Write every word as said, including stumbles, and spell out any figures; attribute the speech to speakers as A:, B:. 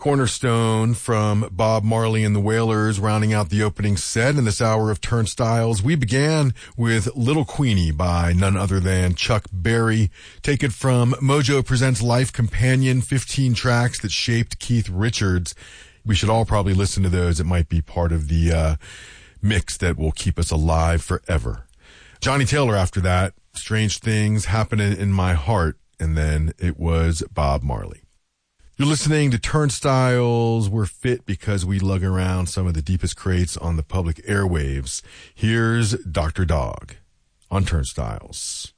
A: Cornerstone from Bob Marley and the Wailers, rounding out the opening set in this hour of Turnstiles. We began with Little Queenie by none other than Chuck Berry, taken from Mojo Presents Life Companion, fifteen tracks that shaped Keith Richards. We should all probably listen to those. It might be part of the uh, mix that will keep us alive forever. Johnny Taylor after that, Strange Things Happening in My Heart, and then it was Bob Marley. You're listening to Turnstiles. We're fit because we lug around some of the deepest crates on the public airwaves. Here's Doctor Dog on Turnstiles.